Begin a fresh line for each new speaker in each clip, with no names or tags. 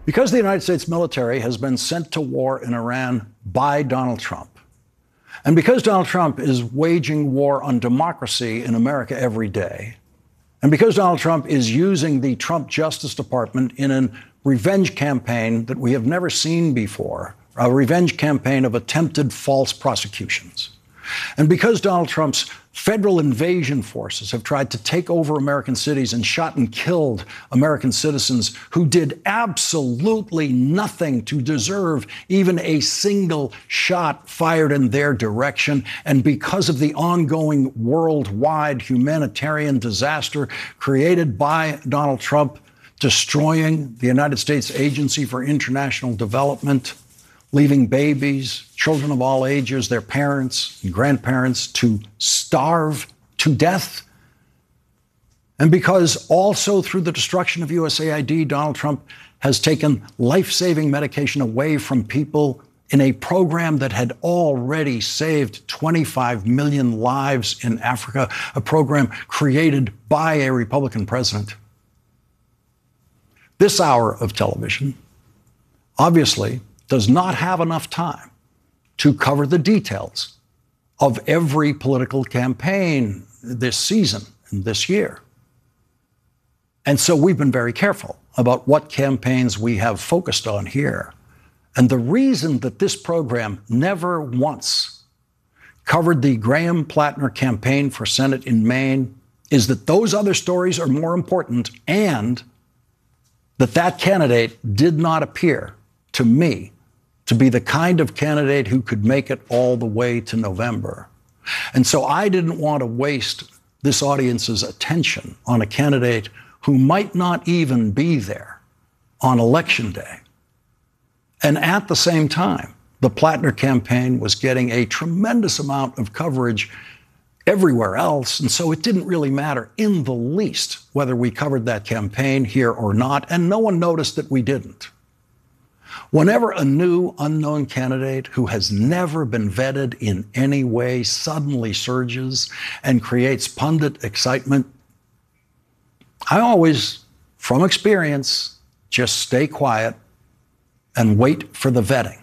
Because the United States military has been sent to war in Iran by Donald Trump, and because Donald Trump is waging war on democracy in America every day, and because Donald Trump is using the Trump Justice Department in a revenge campaign that we have never seen before, a revenge campaign of attempted false prosecutions, and because Donald Trump's federal invasion forces have tried to take over American cities and shot and killed American citizens who did absolutely nothing to deserve even a single shot fired in their direction, and because of the ongoing worldwide humanitarian disaster created by Donald Trump, destroying the United States Agency for International Development, leaving babies, children of all ages, their parents and grandparents to starve to death. And because also through the destruction of USAID, Donald Trump has taken life-saving medication away from people in a program that had already saved 25 million lives in Africa, a program created by a Republican president. This hour of television obviously does not have enough time to cover the details of every political campaign this season and this year. And so we've been very careful about what campaigns we have focused on here. And the reason that this program never once covered the Graham Plattner campaign for Senate in Maine is that those other stories are more important, and that candidate did not appear to me to be the kind of candidate who could make it all the way to November. And so I didn't want to waste this audience's attention on a candidate who might not even be there on Election Day. And at the same time, the Plattner campaign was getting a tremendous amount of coverage everywhere else, and so it didn't really matter in the least whether we covered that campaign here or not, and no one noticed that we didn't. Whenever a new unknown candidate who has never been vetted in any way suddenly surges and creates pundit excitement, I always, from experience, just stay quiet and wait for the vetting.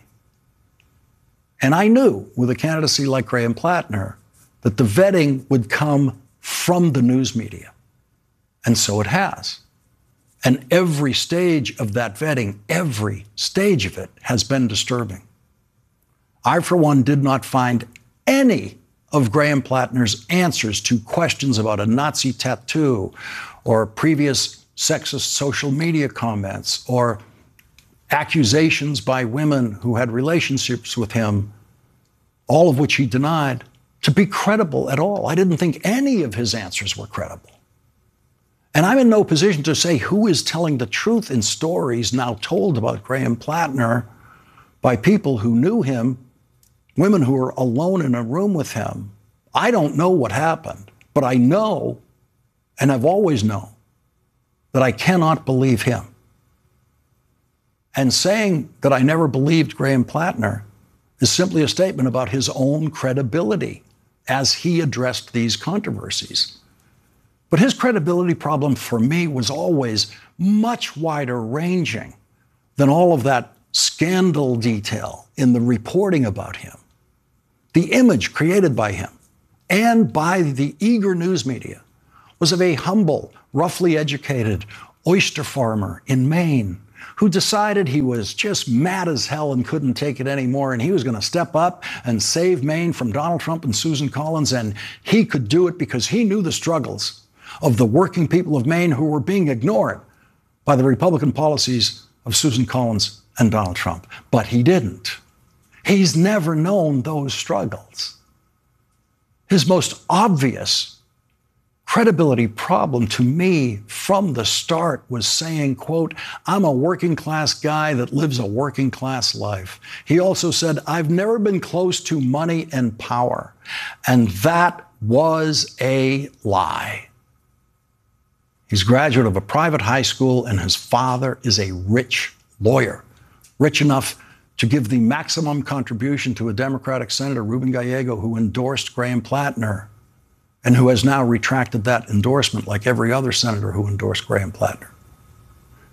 And I knew with a candidacy like Graham Plattner that the vetting would come from the news media. And so it has. And every stage of that vetting, every stage of it has been disturbing. I, for one, did not find any of Graham Plattner's answers to questions about a Nazi tattoo or previous sexist social media comments or accusations by women who had relationships with him, all of which he denied, to be credible at all. I didn't think any of his answers were credible. And I'm in no position to say who is telling the truth in stories now told about Graham Plattner by people who knew him, women who were alone in a room with him. I don't know what happened, but I know, and I've always known, that I cannot believe him. And saying that I never believed Graham Plattner is simply a statement about his own credibility as he addressed these controversies. But his credibility problem for me was always much wider ranging than all of that scandal detail in the reporting about him. The image created by him and by the eager news media was of a humble, roughly educated oyster farmer in Maine who decided he was just mad as hell and couldn't take it anymore, and he was going to step up and save Maine from Donald Trump and Susan Collins, and he could do it because he knew the struggles of the working people of Maine who were being ignored by the Republican policies of Susan Collins and Donald Trump. But he didn't. He's never known those struggles. His most obvious credibility problem to me from the start was saying, quote, "I'm a working class guy that lives a working class life." He also said, "I've never been close to money and power." And that was a lie. He's a graduate of a private high school, and his father is a rich lawyer, rich enough to give the maximum contribution to a Democratic Senator, Ruben Gallego, who endorsed Graham Plattner and who has now retracted that endorsement like every other senator who endorsed Graham Plattner.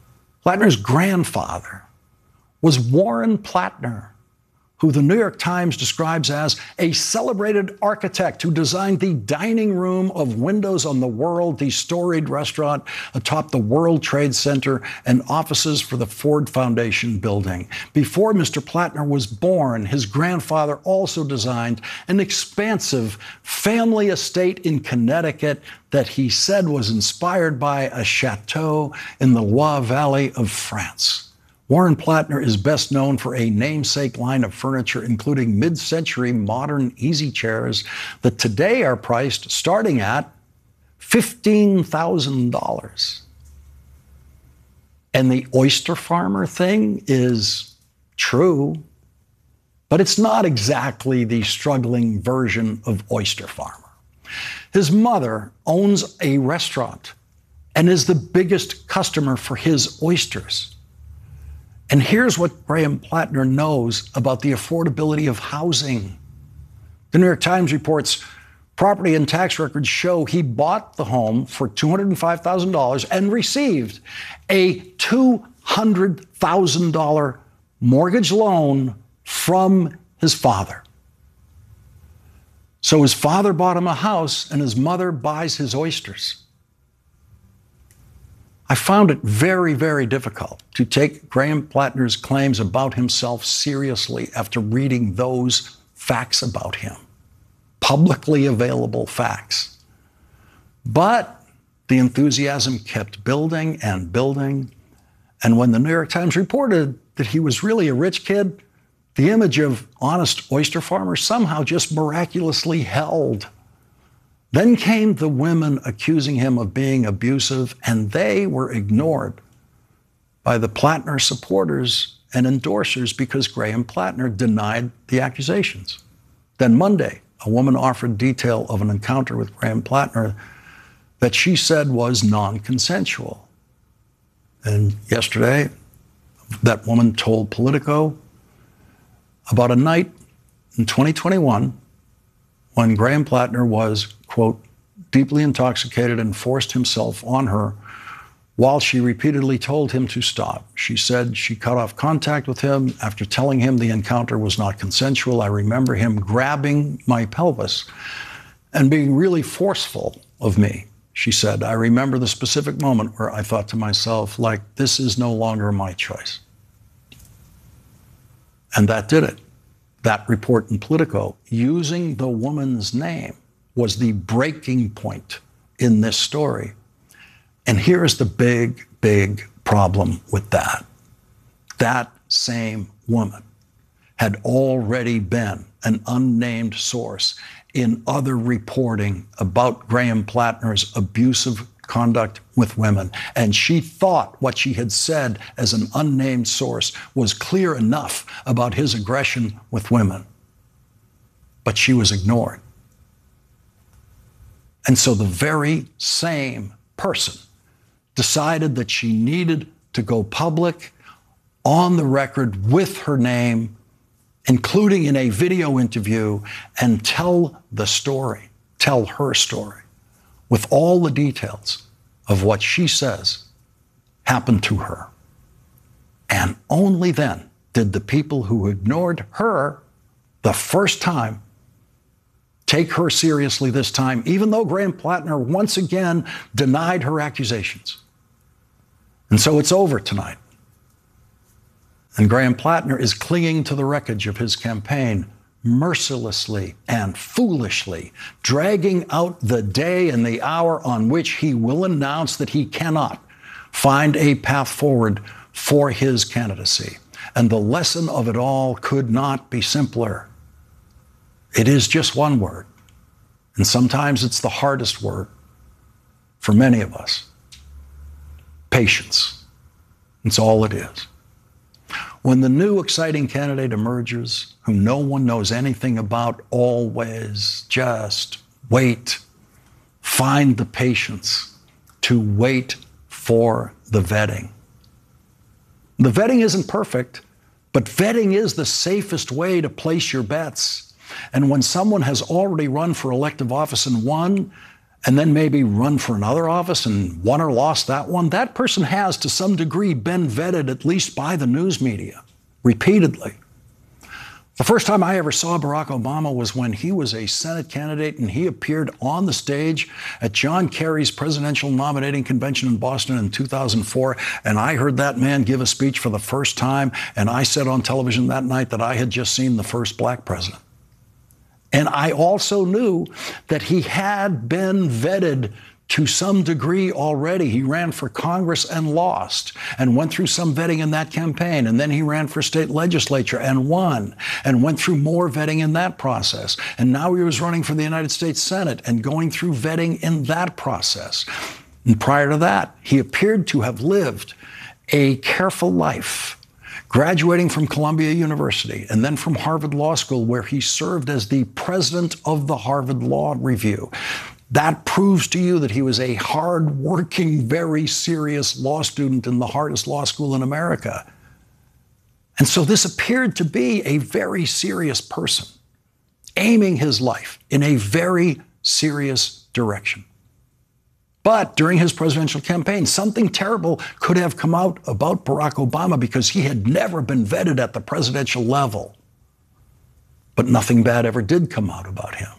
Plattner's grandfather was Warren Plattner, who the New York Times describes as a celebrated architect who designed the dining room of Windows on the World, the storied restaurant atop the World Trade Center, and offices for the Ford Foundation building. Before Mr. Plattner was born, his grandfather also designed an expansive family estate in Connecticut that he said was inspired by a chateau in the Loire Valley of France. Warren Plattner is best known for a namesake line of furniture, including mid-century modern easy chairs that today are priced starting at $15,000. And the oyster farmer thing is true, but it's not exactly the struggling version of oyster farmer. His mother owns a restaurant and is the biggest customer for his oysters. And here's what Graham Plattner knows about the affordability of housing. The New York Times reports property and tax records show he bought the home for $205,000 and received a $200,000 mortgage loan from his father. So his father bought him a house and his mother buys his oysters. I found it very, very difficult to take Graham Plattner's claims about himself seriously after reading those facts about him, publicly available facts. But the enthusiasm kept building and building. And when the New York Times reported that he was really a rich kid, the image of honest oyster farmer somehow just miraculously held. Then came the women accusing him of being abusive, and they were ignored by the Plattner supporters and endorsers because Graham Plattner denied the accusations. Then Monday, a woman offered detail of an encounter with Graham Plattner that she said was non-consensual. And yesterday, that woman told Politico about a night in 2021 when Graham Plattner was, quote, deeply intoxicated and forced himself on her while she repeatedly told him to stop. She said she cut off contact with him after telling him the encounter was not consensual. I remember him grabbing my pelvis and being really forceful of me. She said, I remember the specific moment where I thought to myself, like, this is no longer my choice. And that did it. That report in Politico, using the woman's name, was the breaking point in this story. And here's the big, big problem with that. That same woman had already been an unnamed source in other reporting about Graham Plattner's abusive conduct with women. And she thought what she had said as an unnamed source was clear enough about his aggression with women. But she was ignored. And so the very same person decided that she needed to go public on the record with her name, including in a video interview, and tell the story, tell her story, with all the details of what she says happened to her. And only then did the people who ignored her the first time take her seriously this time, even though Graham Plattner once again denied her accusations. And so it's over tonight. And Graham Plattner is clinging to the wreckage of his campaign, mercilessly and foolishly, dragging out the day and the hour on which he will announce that he cannot find a path forward for his candidacy. And the lesson of it all could not be simpler. It is just one word, and sometimes it's the hardest word for many of us. Patience. It's all it is. When the new exciting candidate emerges, whom no one knows anything about, always just wait. Find the patience to wait for the vetting. The vetting isn't perfect, but vetting is the safest way to place your bets. And when someone has already run for elective office and won, and then maybe run for another office and won or lost that one, that person has to some degree been vetted at least by the news media repeatedly. The first time I ever saw Barack Obama was when he was a Senate candidate and he appeared on the stage at John Kerry's presidential nominating convention in Boston in 2004. And I heard that man give a speech for the first time. And I said on television that night that I had just seen the first black president. And I also knew that he had been vetted to some degree already. He ran for Congress and lost and went through some vetting in that campaign. And then he ran for state legislature and won and went through more vetting in that process. And now he was running for the United States Senate and going through vetting in that process. And prior to that, he appeared to have lived a careful life, graduating from Columbia University and then from Harvard Law School, where he served as the president of the Harvard Law Review. That proves to you that he was a hard-working, very serious law student in the hardest law school in America. And so this appeared to be a very serious person, aiming his life in a very serious direction. But during his presidential campaign, something terrible could have come out about Barack Obama because he had never been vetted at the presidential level. But nothing bad ever did come out about him.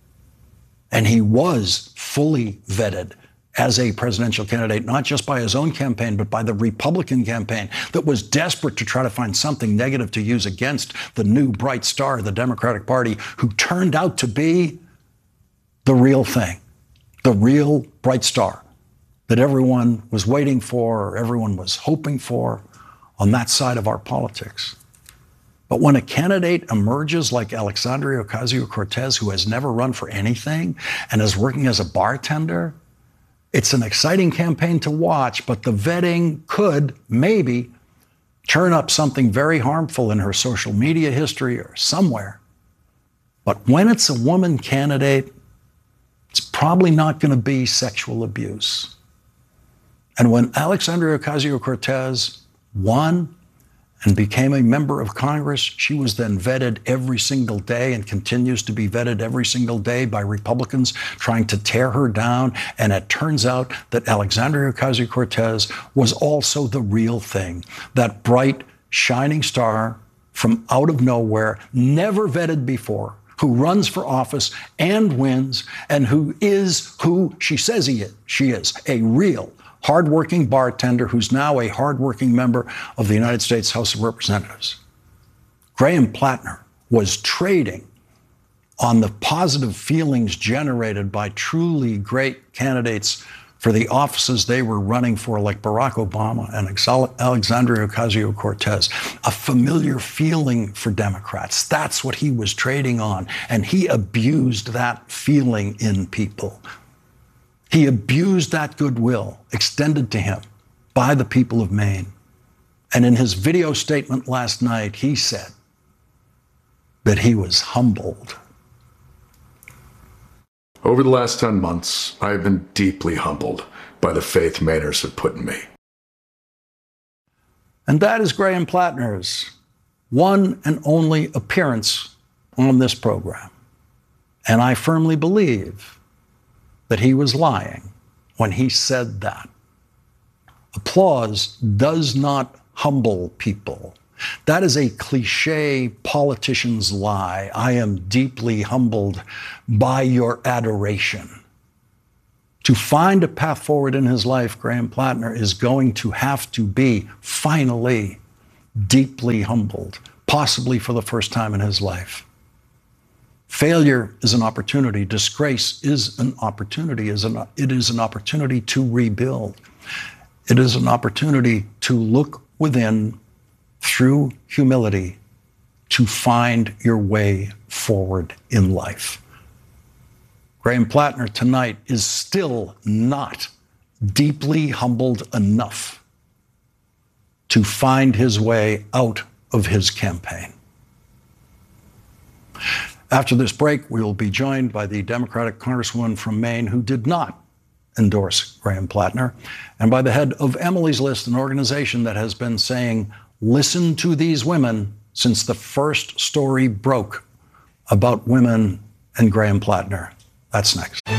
And he was fully vetted as a presidential candidate, not just by his own campaign, but by the Republican campaign that was desperate to try to find something negative to use against the new bright star of the Democratic Party, who turned out to be the real thing, the real bright star that everyone was waiting for, or everyone was hoping for on that side of our politics. But when a candidate emerges like Alexandria Ocasio-Cortez, who has never run for anything and is working as a bartender, it's an exciting campaign to watch, but the vetting could maybe turn up something very harmful in her social media history or somewhere. But when it's a woman candidate, it's probably not going to be sexual abuse. And when Alexandria Ocasio-Cortez won and became a member of Congress, she was then vetted every single day and continues to be vetted every single day by Republicans trying to tear her down. And it turns out that Alexandria Ocasio-Cortez was also the real thing, that bright, shining star from out of nowhere, never vetted before, who runs for office and wins, and who is who she says she is, a real hardworking bartender who's now a hardworking member of the United States House of Representatives. Graham Plattner was trading on the positive feelings generated by truly great candidates for the offices they were running for, like Barack Obama and Alexandria Ocasio-Cortez, a familiar feeling for Democrats. That's what he was trading on, and he abused that feeling in people. He abused that goodwill extended to him by the people of Maine. And in his video statement last night, he said that he was humbled.
Over the last 10 months, I have been deeply humbled by the faith Mainers have put in me.
And that is Graham Plattner's one and only appearance on this program. And I firmly believe that he was lying when he said that. Applause does not humble people. That is a cliche politician's lie. I am deeply humbled by your adoration. To find a path forward in his life, Graham Plattner is going to have to be finally deeply humbled, possibly for the first time in his life. Failure is an opportunity. Disgrace is an opportunity. It is an opportunity to rebuild. It is an opportunity to look within through humility to find your way forward in life. Graham Plattner tonight is still not deeply humbled enough to find his way out of his campaign. After this break, we will be joined by the Democratic Congresswoman from Maine who did not endorse Graham Plattner, and by the head of Emily's List, an organization that has been saying, listen to these women since the first story broke about women and Graham Plattner. That's next.